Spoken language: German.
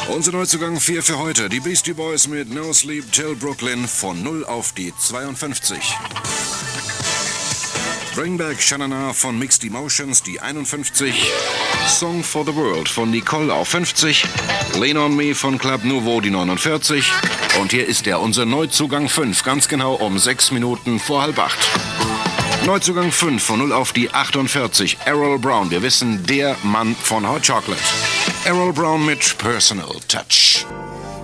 Unser Neuzugang 4 für heute. Die Beastie Boys mit No Sleep Till Brooklyn von 0 auf die 52. Bring Back Shanana von Mixed Emotions, die 51. Song for the World von Nicole auf 50. Lean on Me von Club Nouveau, die 49. Und hier ist er, unser Neuzugang 5, ganz genau um 6 Minuten vor halb 8. Neuzugang 5 von 0 auf die 48. Errol Brown, wir wissen, der Mann von Hot Chocolate. Errol Brown mit Personal Touch.